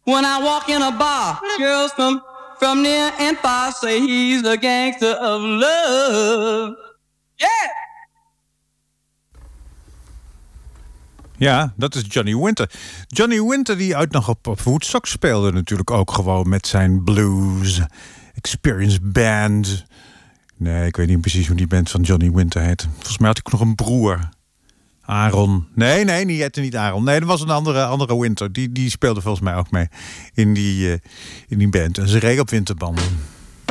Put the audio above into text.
When I walk in a bar, girls from near and far say he's a gangster of love. Yeah! Ja, dat is Johnny Winter. Johnny Winter die uit nog op Woodstock speelde natuurlijk ook gewoon met zijn Blues Experience Band. Nee, ik weet niet precies hoe die band van Johnny Winter heet. Volgens mij had ik nog een broer. Aaron. Nee, die heette niet Aaron. Nee, dat was een andere Winter. Die speelde volgens mij ook mee in die band. En ze reed op winterbanden.